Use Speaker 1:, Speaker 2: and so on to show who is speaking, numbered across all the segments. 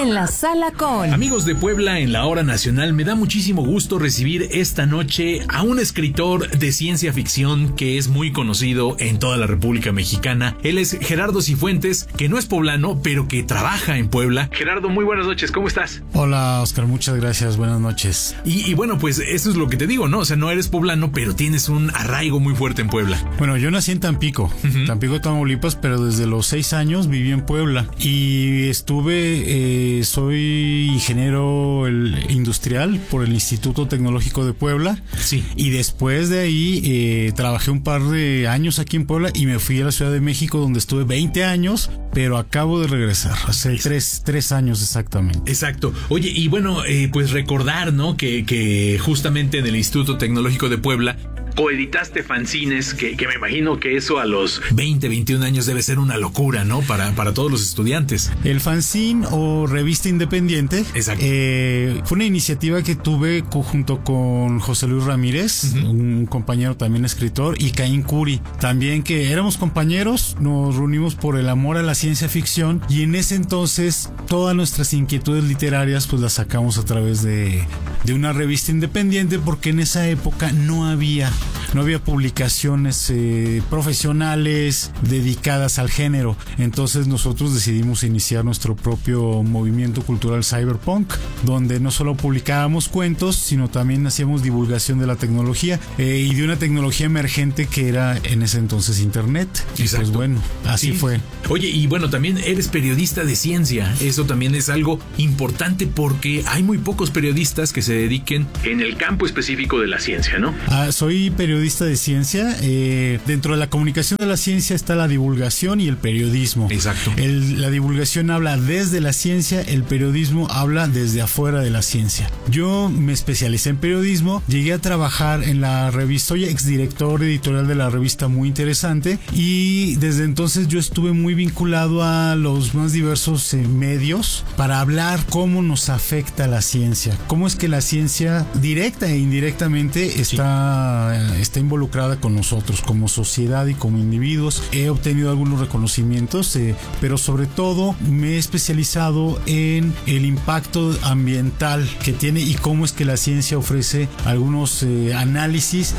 Speaker 1: En la sala con
Speaker 2: amigos de Puebla en la hora nacional, me da muchísimo gusto recibir esta noche a un escritor de ciencia ficción que es muy conocido en toda la República Mexicana. Él es Gerardo Cifuentes, que no es poblano, pero que trabaja en Puebla. Gerardo, muy buenas noches, ¿cómo estás?
Speaker 3: Hola, Oscar, muchas gracias, buenas noches.
Speaker 2: Y bueno, pues eso es lo que te digo, ¿no? O sea, no eres poblano, pero tienes un arraigo muy fuerte en Puebla.
Speaker 3: Bueno, yo nací en Tampico, Tampico, Tamaulipas, pero desde los 6 años viví en Puebla y soy ingeniero industrial por el Instituto Tecnológico de Puebla.
Speaker 2: Sí.
Speaker 3: Y después de ahí trabajé un par de años aquí en Puebla y me fui a la Ciudad de México, donde estuve 20 años, pero acabo de regresar, hace 3 años exactamente.
Speaker 2: Exacto. Oye, y bueno, pues recordar, ¿no? Que justamente en el Instituto Tecnológico de Puebla coeditaste fanzines, que me imagino que eso a los 20, 21 años debe ser una locura, ¿no? Para todos los estudiantes.
Speaker 3: El fanzine o revista independiente.
Speaker 2: Exacto.
Speaker 3: Fue una iniciativa que tuve junto con José Luis Ramírez, un compañero también escritor, y Caín Curi, también, que éramos compañeros, nos reunimos por el amor a la ciencia ficción y en ese entonces todas nuestras inquietudes literarias pues las sacamos a través de una revista independiente, porque en esa época no había publicaciones profesionales dedicadas al género. Entonces nosotros decidimos iniciar nuestro propio movimiento cultural cyberpunk, donde no solo publicábamos cuentos, sino también hacíamos divulgación de la tecnología y de una tecnología emergente que era en ese entonces internet. Y pues bueno, así fue.
Speaker 2: Oye, y bueno, también eres periodista de ciencia. Eso también es algo importante porque hay muy pocos periodistas que se dediquen en el campo específico de la ciencia, ¿no?
Speaker 3: Soy periodista de ciencia. Dentro de la comunicación de la ciencia está la divulgación y el periodismo.
Speaker 2: Exacto.
Speaker 3: La divulgación habla desde la ciencia, el periodismo habla desde afuera de la ciencia. Yo me especialicé en periodismo, llegué a trabajar en la revista, soy exdirector editorial de la revista Muy Interesante, y desde entonces yo estuve muy vinculado a los más diversos medios para hablar cómo nos afecta la ciencia, cómo es que la ciencia directa e indirectamente está involucrada con nosotros como sociedad y como individuos. He obtenido algunos reconocimientos, pero sobre todo me he especializado en el impacto ambiental que tiene y cómo es que la ciencia ofrece algunos análisis.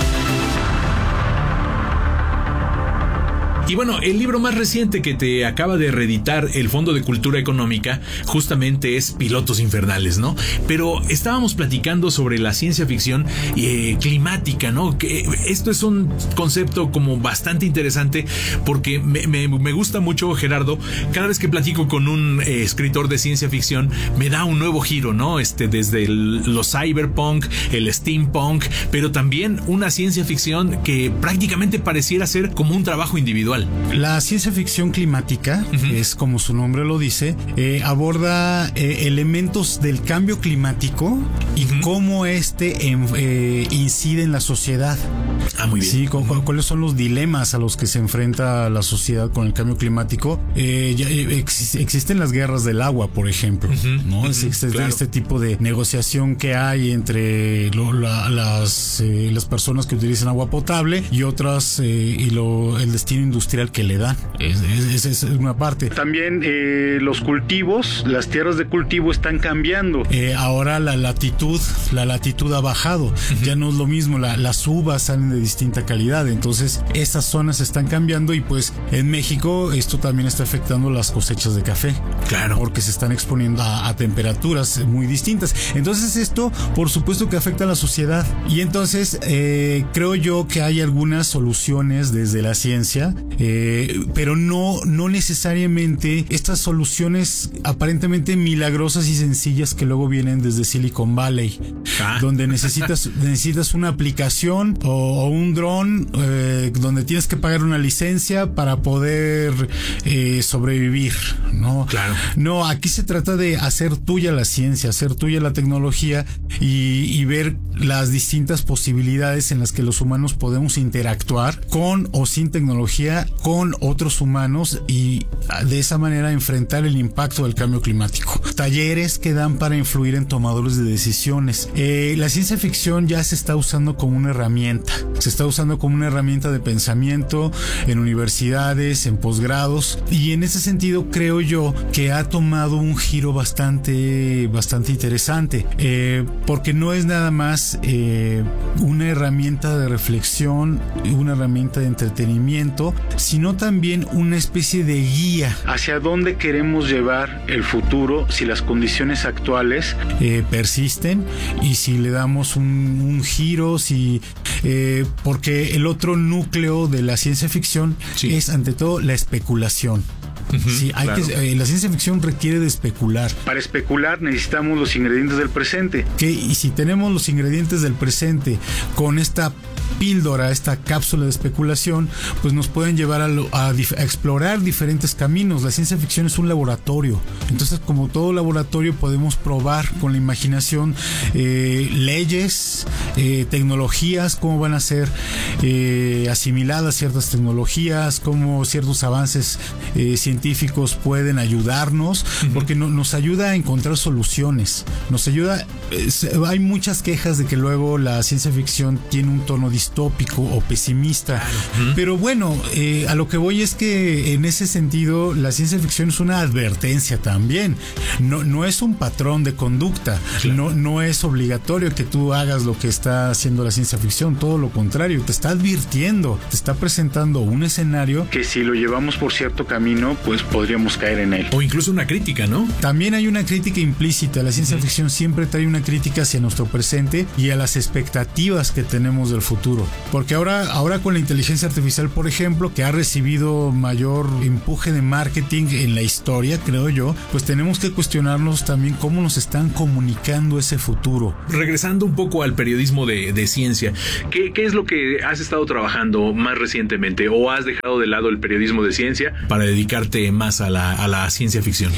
Speaker 2: Y bueno, el libro más reciente que te acaba de reeditar el Fondo de Cultura Económica justamente es Pilotos Infernales, ¿no? Pero estábamos platicando sobre la ciencia ficción climática, ¿no? Que esto es un concepto como bastante interesante porque me gusta mucho, Gerardo. Cada vez que platico con un escritor de ciencia ficción me da un nuevo giro, ¿no? Desde los cyberpunk, el steampunk, pero también una ciencia ficción que prácticamente pareciera ser como un trabajo individual.
Speaker 3: La ciencia ficción climática, es como su nombre lo dice, aborda elementos del cambio climático y cómo incide en la sociedad.
Speaker 2: Muy bien.
Speaker 3: Sí, ¿cuáles son los dilemas a los que se enfrenta la sociedad con el cambio climático? Existen las guerras del agua, por ejemplo, ¿no?
Speaker 2: Claro.
Speaker 3: Este tipo de negociación que hay entre las personas que utilizan agua potable y otras, el destino industrial que le dan. Esa es una parte. También los cultivos, las tierras de cultivo están cambiando. Ahora la latitud ha bajado. Ya no es lo mismo, las uvas salen de distinta calidad, entonces esas zonas están cambiando y pues en México esto también está afectando las cosechas de café.
Speaker 2: Claro.
Speaker 3: Porque se están exponiendo a temperaturas muy distintas. Entonces esto, por supuesto que afecta a la sociedad. Y entonces creo yo que hay algunas soluciones desde la ciencia, pero no necesariamente estas soluciones aparentemente milagrosas y sencillas que luego vienen desde Silicon Valley, donde necesitas una aplicación o un dron donde tienes que pagar una licencia para poder sobrevivir, ¿no?
Speaker 2: Claro.
Speaker 3: No, aquí se trata de hacer tuya la ciencia, hacer tuya la tecnología y ver las distintas posibilidades en las que los humanos podemos interactuar con o sin tecnología, con otros humanos, y de esa manera enfrentar el impacto del cambio climático. Talleres que dan para influir en tomadores de decisiones. La ciencia ficción ya se está usando como una herramienta. se está usando como una herramienta de pensamiento en universidades, en posgrados, y en ese sentido creo yo que ha tomado un giro bastante interesante, porque no es nada más una herramienta de reflexión, una herramienta de entretenimiento, sino también una especie de guía hacia dónde queremos llevar el futuro si las condiciones actuales persisten y si le damos un giro, porque el otro núcleo de la ciencia ficción es ante todo la especulación. Sí, claro. La ciencia ficción requiere de especular. Para especular necesitamos los ingredientes del presente. Y si tenemos los ingredientes del presente con esta píldora, esta cápsula de especulación, pues nos pueden llevar a explorar diferentes caminos. La ciencia ficción es un laboratorio. Entonces, como todo laboratorio, podemos probar con la imaginación leyes, tecnologías, cómo van a ser asimiladas ciertas tecnologías, cómo ciertos avances científicos pueden ayudarnos, porque nos ayuda a encontrar soluciones. Nos ayuda. Hay muchas quejas de que luego la ciencia ficción tiene un tono distópico o pesimista, pero bueno, a lo que voy es que en ese sentido la ciencia ficción es una advertencia también. No es un patrón de conducta, no es obligatorio que tú hagas lo que está haciendo la ciencia ficción, todo lo contrario, te está advirtiendo, te está presentando un escenario que si lo llevamos por cierto camino, pues podríamos caer en él.
Speaker 2: O incluso una crítica, ¿no?
Speaker 3: También hay una crítica implícita. La ciencia ficción siempre trae una crítica hacia nuestro presente y a las expectativas que tenemos del futuro. Porque ahora con la inteligencia artificial, por ejemplo, que ha recibido mayor empuje de marketing en la historia, creo yo, pues tenemos que cuestionarnos también cómo nos están comunicando ese futuro.
Speaker 2: Regresando un poco al periodismo de ciencia, ¿qué es lo que has estado trabajando más recientemente? ¿O has dejado de lado el periodismo de ciencia para dedicarte más a la ciencia ficción?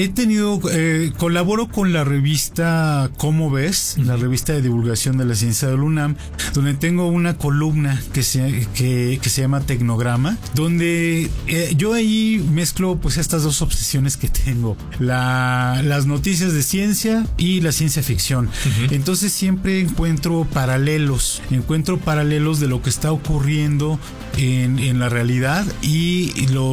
Speaker 3: Colaboro con la revista ¿Cómo ves? La revista de divulgación de la ciencia del UNAM, donde tengo una columna que se llama Tecnograma, donde yo ahí mezclo pues estas dos obsesiones que tengo, las noticias de ciencia y la ciencia ficción. Entonces siempre encuentro paralelos de lo que está ocurriendo en la realidad y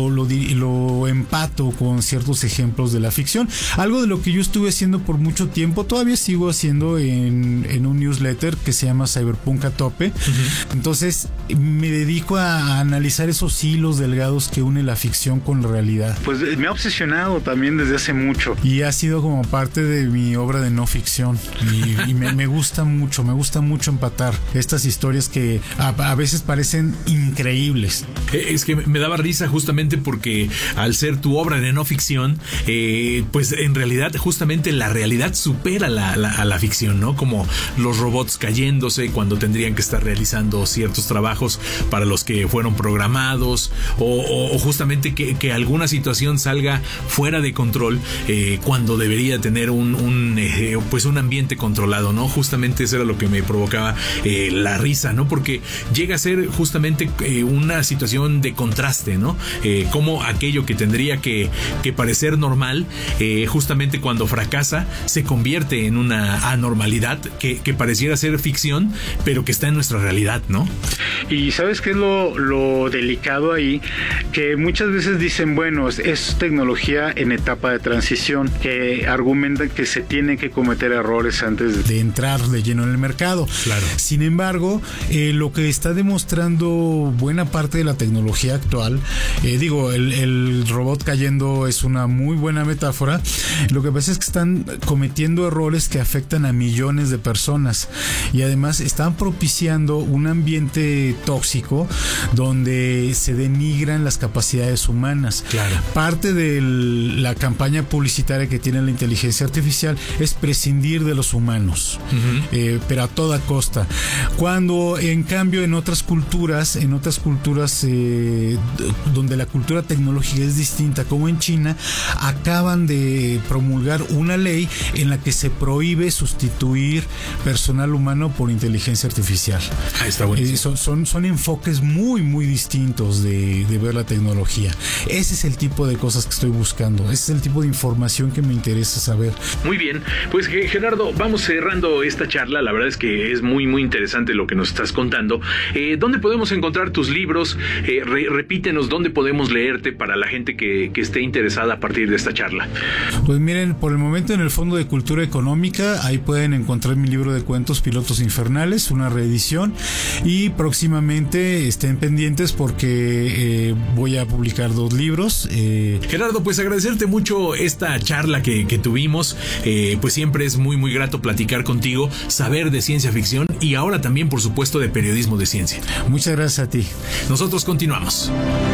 Speaker 3: lo empato con ciertos ejemplos de la ficción. Algo de lo que yo estuve haciendo por mucho tiempo, todavía sigo haciendo en un newsletter que se llama Cyberpunk a tope. Entonces me dedico a analizar esos hilos delgados que une la ficción con la realidad. Pues me ha obsesionado también desde hace mucho. Y ha sido como parte de mi obra de no ficción. Y me gusta mucho empatar estas historias que a veces parecen increíbles.
Speaker 2: Es que me daba risa justamente porque al ser tu obra de no ficción, pues en realidad justamente la realidad supera a la ficción, ¿no? Como los robots cayéndose cuando tendrían que estar realizando ciertos trabajos para los que fueron programados, o justamente que alguna situación salga fuera de control cuando debería tener pues un ambiente controlado, ¿no? Justamente eso era lo que me provocaba la risa, ¿no? Porque llega a ser justamente una situación de contraste, ¿no? Como aquello que tendría que parecer normal, justamente cuando fracasa se convierte en una anormalidad que pareciera ser ficción, pero que está en nuestra realidad, ¿no?
Speaker 3: Y ¿sabes qué es lo delicado ahí? Que muchas veces dicen, bueno, es tecnología en etapa de transición, que argumentan que se tienen que cometer errores antes de entrar de lleno en el mercado.
Speaker 2: Claro.
Speaker 3: Sin embargo, lo que está demostrando buena parte de la tecnología actual, el robot cayendo es una muy buena metáfora. Lo que pasa es que están cometiendo errores que afectan a millones de personas y además están propiciando un ambiente tóxico donde se denigran las capacidades humanas.
Speaker 2: Claro.
Speaker 3: Parte de la campaña publicitaria que tiene la inteligencia artificial es prescindir de los humanos, pero a toda costa. Cuando en cambio en otras culturas ciertas culturas donde la cultura tecnológica es distinta, como en China, acaban de promulgar una ley en la que se prohíbe sustituir personal humano por inteligencia artificial.
Speaker 2: Está buenísimo.
Speaker 3: Son enfoques muy, muy distintos de ver la tecnología. Ese es el tipo de cosas que estoy buscando. Ese es el tipo de información que me interesa saber.
Speaker 2: Muy bien, pues Gerardo, vamos cerrando esta charla. La verdad es que es muy, muy interesante lo que nos estás contando. ¿Dónde podemos encontrar tus libros? Repítenos dónde podemos leerte para la gente que esté interesada a partir de esta charla.
Speaker 3: Pues miren, por el momento en el Fondo de Cultura Económica, ahí pueden encontrar mi libro de cuentos Pilotos Infernales, una reedición, y próximamente estén pendientes porque voy a publicar 2 libros.
Speaker 2: Gerardo, pues agradecerte mucho esta charla que tuvimos. Pues siempre es muy, muy grato platicar contigo, saber de ciencia ficción y ahora también, por supuesto, de periodismo de ciencia.
Speaker 3: Muchas gracias a ti.
Speaker 2: Nosotros continuamos.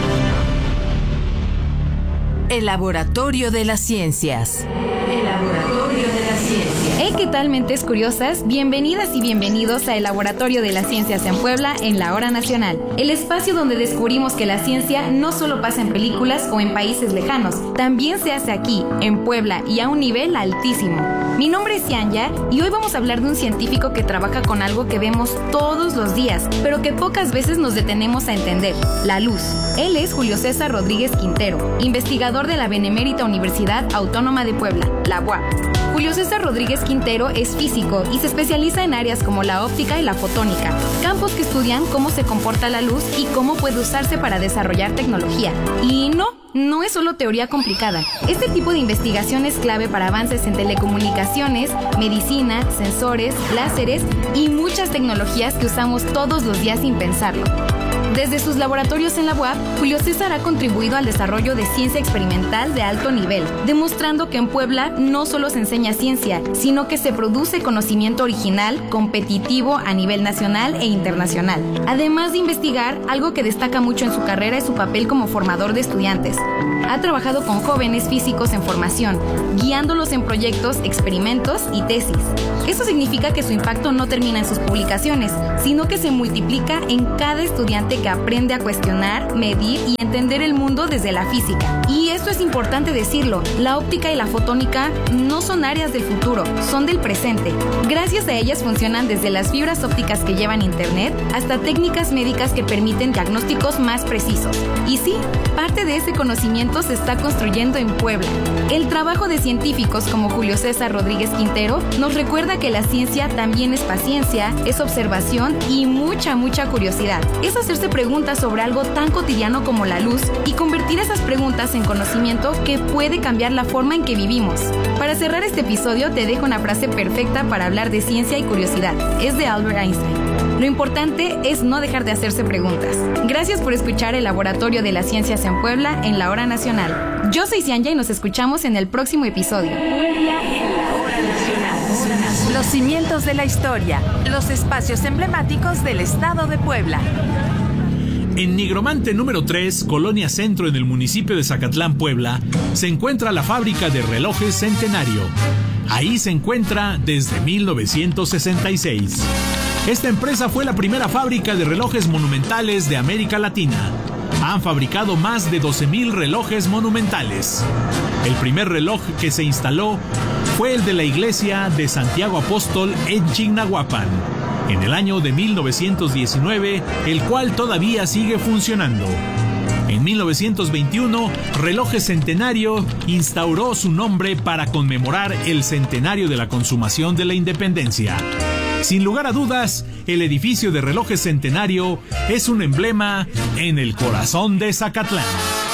Speaker 1: El Laboratorio de las Ciencias. El Laboratorio de las Ciencias.
Speaker 4: Hey, ¿qué tal, mentes curiosas? Bienvenidas y bienvenidos a El Laboratorio de las Ciencias en Puebla, en la Hora Nacional. El espacio donde descubrimos que la ciencia no solo pasa en películas o en países lejanos, también se hace aquí, en Puebla, y a un nivel altísimo. Mi nombre es Yanya y hoy vamos a hablar de un científico que trabaja con algo que vemos todos los días, pero que pocas veces nos detenemos a entender: la luz. Él es Julio César Rodríguez Quintero, investigador de la Benemérita Universidad Autónoma de Puebla, la UAP. Julio César Rodríguez Quintero es físico y se especializa en áreas como la óptica y la fotónica, campos que estudian cómo se comporta la luz y cómo puede usarse para desarrollar tecnología. Y no es solo teoría complicada. Este tipo de investigación es clave para avances en telecomunicaciones, medicina, sensores, láseres y muchas tecnologías que usamos todos los días sin pensarlo. Desde sus laboratorios en la UAP, Julio César ha contribuido al desarrollo de ciencia experimental de alto nivel, demostrando que en Puebla no solo se enseña ciencia, sino que se produce conocimiento original, competitivo a nivel nacional e internacional. Además de investigar, algo que destaca mucho en su carrera es su papel como formador de estudiantes. Ha trabajado con jóvenes físicos en formación, guiándolos en proyectos, experimentos y tesis. Eso significa que su impacto no termina en sus publicaciones, sino que se multiplica en cada estudiante que aprende a cuestionar, medir y entender el mundo desde la física. Y esto es importante decirlo, la óptica y la fotónica no son áreas del futuro, son del presente. Gracias a ellas funcionan desde las fibras ópticas que llevan internet hasta técnicas médicas que permiten diagnósticos más precisos. Y sí, parte de ese conocimiento se está construyendo en Puebla. El trabajo de científicos como Julio César Rodríguez Quintero nos recuerda que la ciencia también es paciencia, es observación y mucha curiosidad. Es hacerse preguntas sobre algo tan cotidiano como la luz y convertir esas preguntas en conocimiento que puede cambiar la forma en que vivimos. Para cerrar este episodio te dejo una frase perfecta para hablar de ciencia y curiosidad. Es de Albert Einstein. Lo importante es no dejar de hacerse preguntas. Gracias por escuchar el Laboratorio de las Ciencias en Puebla en la Hora Nacional. Yo soy Cianya y nos escuchamos en el próximo episodio.
Speaker 1: Los cimientos de la historia, los espacios emblemáticos del estado de Puebla.
Speaker 2: En Nigromante número 3, Colonia Centro, en el municipio de Zacatlán, Puebla, se encuentra la fábrica de relojes Centenario. Ahí se encuentra desde 1966. Esta empresa fue la primera fábrica de relojes monumentales de América Latina. Han fabricado más de 12,000 relojes monumentales. El primer reloj que se instaló fue el de la iglesia de Santiago Apóstol en Chignahuapan, en el año de 1919, el cual todavía sigue funcionando. En 1921, Relojes Centenario instauró su nombre para conmemorar el centenario de la consumación de la independencia. Sin lugar a dudas, el edificio de Relojes Centenario es un emblema en el corazón de Zacatlán.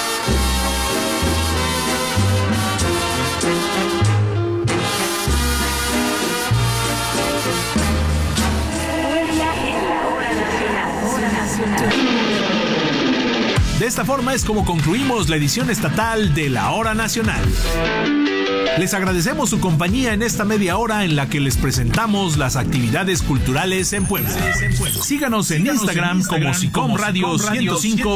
Speaker 2: De esta forma es como concluimos la edición estatal de la Hora Nacional. Les agradecemos su compañía en esta media hora en la que les presentamos las actividades culturales en Puebla. Síganos en Instagram como Sicom Radio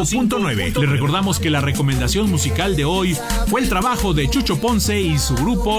Speaker 2: 105.9. Les recordamos que la recomendación musical de hoy fue el trabajo de Chucho Ponce y su grupo